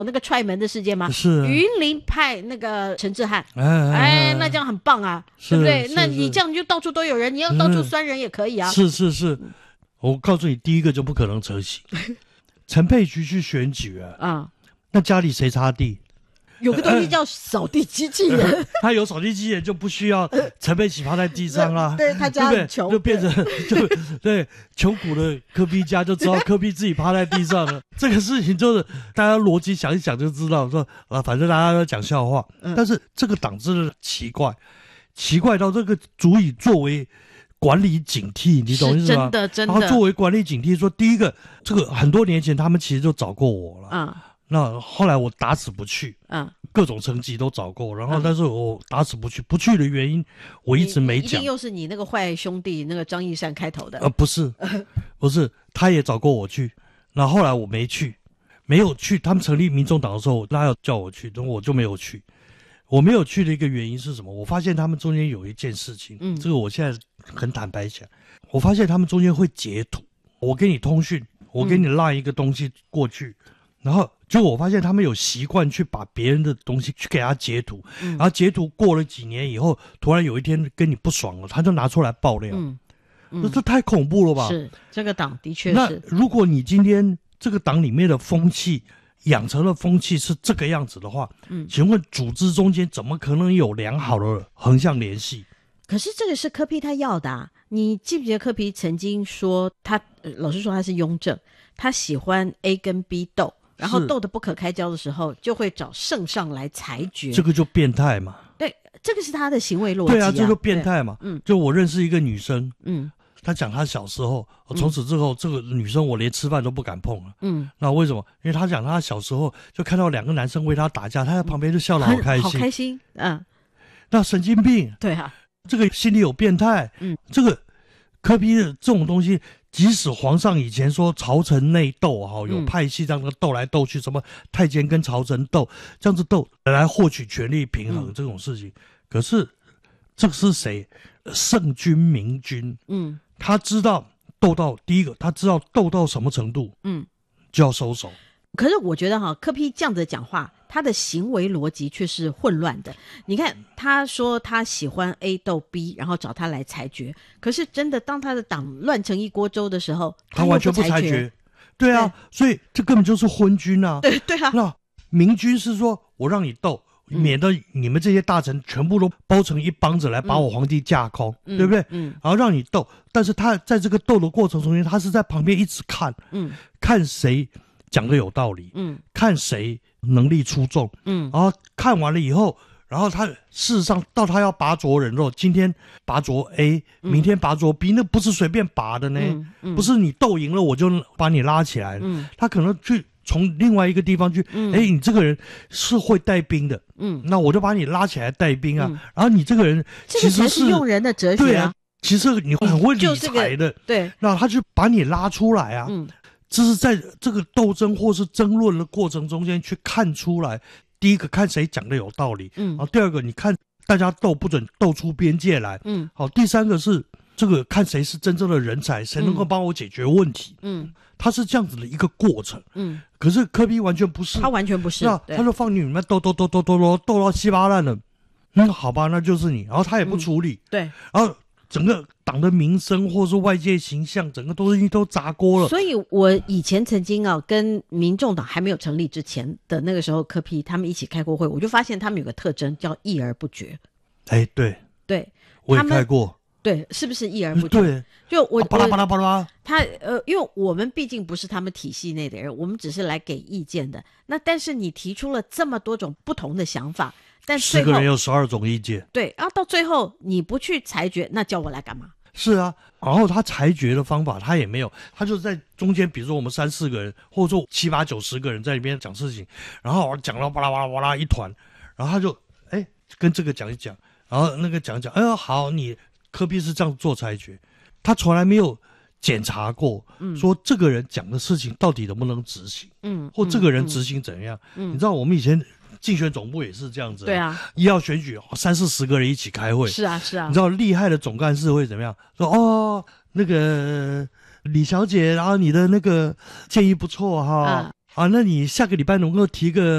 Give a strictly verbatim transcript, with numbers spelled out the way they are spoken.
那个踹门的事件吗？ 是、啊、 云林派那个陈志汉， 哎哎哎，那这样很棒啊，对不对？那你这样就到处都有人，你要到处酸人也可以啊。 是是是，我告诉你，第一个就不可能成型。陈佩菊去选举啊，啊，那家里谁擦地？ 有个东西叫扫地机器人，呃、 他有扫地机器人就不需要陈佩琪趴在地上啦。 对他家很穷， 就变成就对穷苦的柯 P 家就知道柯 P 自己趴在地上了。这个事情就是大家逻辑想一想就知道，说啊，反正大家都讲笑话。嗯、但是这个党真的奇怪，奇怪到这个足以作为管理警惕，你懂意思吗？ 真的真的。 然后作为管理警惕，说第一个，这个很多年前他们其实就找过我了。嗯。那后来我打死不去，嗯，各种成绩都找过，然后但是我打死不去，不去的原因我一直没讲。 一定又是你那个坏兄弟那个张义善开头的？ 呃，不是，不是，他也找过我去，那后来我没去，没有去。他们成立民众党的时候，他要叫我去，我就没有去。我没有去的一个原因是什么？我发现他们中间有一件事情，嗯，这个我现在很坦白讲，我发现他们中间会截图，我给你通讯，我给你拉一个东西过去。嗯，然后就我发现他们有习惯去把别人的东西去给他截图，嗯，然后截图过了几年以后，突然有一天跟你不爽了，他就拿出来爆料，嗯，嗯，这太恐怖了吧？ 是，这个党的确是。 那如果你今天这个党里面的风气养成的风气是这个样子的话，嗯，请问组织中间怎么可能有良好的横向联系？ 可是这个是柯 P 他要的啊！你记不记得柯 P 曾经说他，呃、老实说他是庸政，他喜欢 A 跟 B 斗。然后斗得不可开交的时候，就会找圣上来裁决。 这个就变态嘛？ 对，这个是他的行为逻辑、啊。 对啊，这就变态嘛。嗯，就我认识一个女生， 嗯， 她讲她小时候，从此之后、嗯，这个女生我连吃饭都不敢碰了。嗯，那为什么？因为她讲她小时候就看到两个男生为她打架，她在旁边就笑得好开心， 好开心。嗯， 那神经病。 对啊， 这个心里有变态。嗯，这个柯 P 的这种东西。即使皇上以前说朝臣内斗哈，有派系这样的斗来斗去，什么太监跟朝臣斗，这样子斗来获取权力平衡这种事情，可是这个是谁？圣君明君，嗯，他知道斗到第一个，他知道斗到什么程度，嗯，就要收手。 可是我觉得哈，柯 P 这样子讲话，他的行为逻辑却是混乱的。你看，他说他喜欢 A 斗 B， 然后找他来裁决。可是真的，当他的党乱成一锅粥的时候， 他完全不裁决。对啊，对，所以这根本就是昏君啊！ 对对啊， 那明君是说我让你斗，免得你们这些大臣全部都包成一帮子来把我皇帝架空，嗯、对不对？嗯，然后让你斗，但是他在这个斗的过程中间，他是在旁边一直看，嗯，看谁讲的有道理，嗯，看谁能力出众，嗯，然后看完了以后，然后他事实上到他要拔擢人肉，今天拔擢 A， 明天拔擢 B，、嗯、那不是随便拔的呢，嗯嗯、不是你斗赢了我就把你拉起来，嗯，他可能去从另外一个地方去，嗯，哎，你这个人是会带兵的，嗯，那我就把你拉起来带兵啊，嗯、然后你这个人其实是、 这个才是用人的哲学啊， 对啊，其实你很会理财的， 嗯、对， 那他就把你拉出来啊，嗯。这是在这个斗争或是争论的过程中间去看出来，第一个看谁讲的有道理，嗯，好，第二个你看大家斗不准斗出边界来，嗯，好，第三个是这个看谁是真正的人才，谁能够帮我解决问题，嗯，它是这样子的一个过程，嗯，可是柯 P 完全不是， 他完全不是， 那他就放你们斗斗斗斗斗斗斗到稀巴烂了，嗯，好吧，那就是你，然后他也不处理， 嗯、对， 然后。整个党的名声或是外界形象，整个都都砸锅了。 所以我以前曾经啊，跟民众党还没有成立之前的那个时候，柯 P 他们一起开过会，我就发现他们有个特征叫议而不决。 哎，对对， 我也开过。 对，是不是议而不决？ 对， 就我、 啊、巴拉巴拉巴拉。 他呃，因为我们毕竟不是他们体系内的人，我们只是来给意见的。那但是你提出了这么多种不同的想法。但十个人有十二种意见， 对，然后到最后你不去裁决，那叫我来干嘛？ 是啊，然后他裁决的方法他也没有，他就在中间，比如说我们三四个人，或者说七八九十个人在里边讲事情，然后讲到巴拉巴拉巴拉一团，然后他就哎跟这个讲一讲，然后那个讲一讲，哎呦好，你柯 P 是这样做裁决，他从来没有检查过，嗯，说这个人讲的事情到底能不能执行，嗯，或这个人执行怎样，嗯，你知道我们以前。竞选总部也是这样子， 对啊， 一要选举三四十个人一起开会， 是啊是啊， 你知道厉害的总干事会怎么样？说哦，那个李小姐，然后你的那个建议不错哈， 啊，那你下个礼拜能够提个